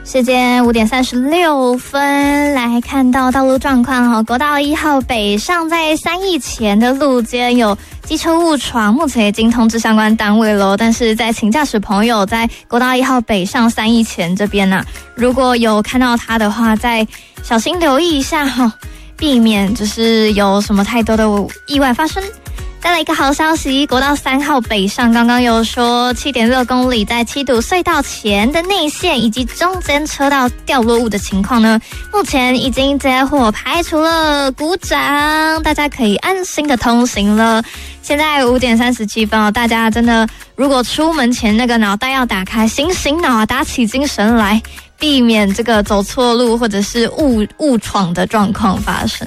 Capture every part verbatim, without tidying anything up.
时间五点三十六分，来看到道路状况哈。国道一号北上在三义前的路肩有机车误闯，目前已经通知相关单位了。但是在请驾驶朋友在国道一号北上三义前这边呢、啊，如果有看到他的话，再小心留意一下哈，避免就是有什么太多的意外发生。再来一个好消息，国道三号北上刚刚有说 七点六公里在七堵隧道前的内线以及中间车道掉落物的情况呢，目前已经结伙排除了，鼓掌，大家可以安心的通行了。现在五点三十七分哦，大家真的如果出门前那个脑袋要打开，醒醒脑啊，打起精神来，避免这个走错路或者是误误闯的状况发生。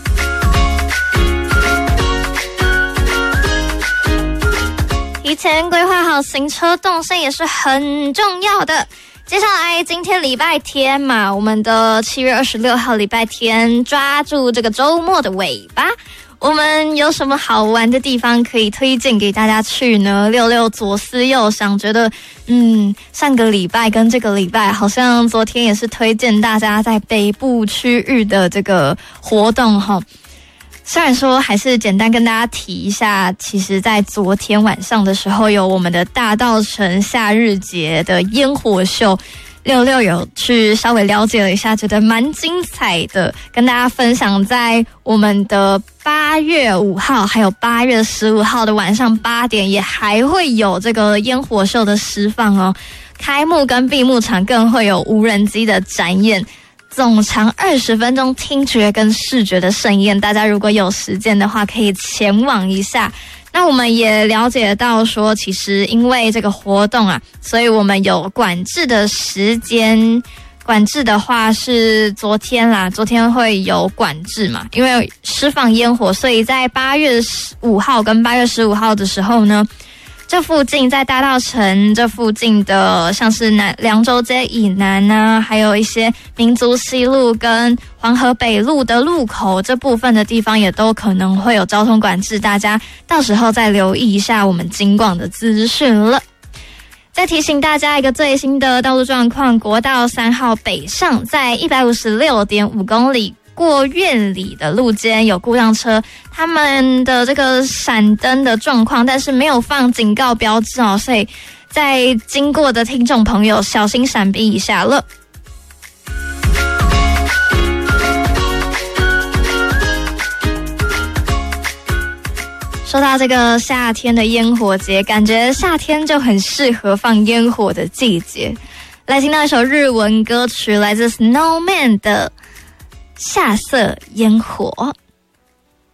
提前规划好行车动线也是很重要的。接下来今天礼拜天嘛，我们的七月二十六号礼拜天，抓住这个周末的尾巴，我们有什么好玩的地方可以推荐给大家去呢？六六左思右想，觉得嗯，上个礼拜跟这个礼拜好像昨天也是推荐大家在北部区域的这个活动哈。虽然说还是简单跟大家提一下，其实在昨天晚上的时候有我们的大稻埕夏日节的烟火秀，六六有去稍微了解了一下，觉得蛮精彩的，跟大家分享。在我们的八月五号还有八月十五号的晚上八点也还会有这个烟火秀的释放哦，开幕跟闭幕场更会有无人机的展演，总长二十分钟，听觉跟视觉的盛宴，大家如果有时间的话可以前往一下。那我们也了解到说，其实因为这个活动啊，所以我们有管制的时间，管制的话是昨天啦，昨天会有管制嘛，因为释放烟火，所以在八月五号跟八月十五号的时候呢，这附近在大稻埕这附近的，像是南凉州街以南啊，还有一些民族西路跟黄河北路的路口这部分的地方，也都可能会有交通管制，大家到时候再留意一下我们警广的资讯了。再提醒大家一个最新的道路状况，国道三号北上在一百五十六点五公里。过院里的路肩有故障车，他们的这个闪灯的状况，但是没有放警告标志哦，所以在经过的听众朋友小心闪避一下了。说到这个夏天的烟火节，感觉夏天就很适合放烟火的季节。来听到一首日文歌曲，来自 Snowman 的夏色烟火。